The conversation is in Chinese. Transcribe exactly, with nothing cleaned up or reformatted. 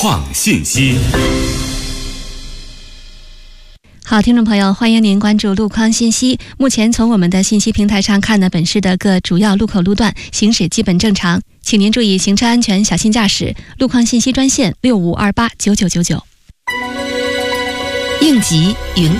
况信息。 好，听众朋友，欢迎您关注路况信息。目前从我们的信息平台上看呢，本市的各主要路口路段行驶基本正常，请您注意行车安全，小心驾驶。路况信息专线六五二八九九九九。 应急云